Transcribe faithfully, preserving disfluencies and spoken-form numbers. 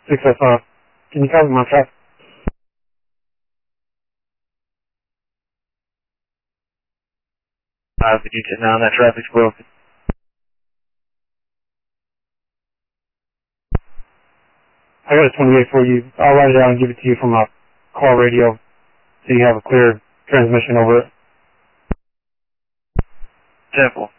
six oh five. Can you copy my traffic? Five, could you get down? That traffic's broken. I got a twenty-eight for you. I'll write it out and give it to you from my car radio so you have a clear transmission over it. Temple.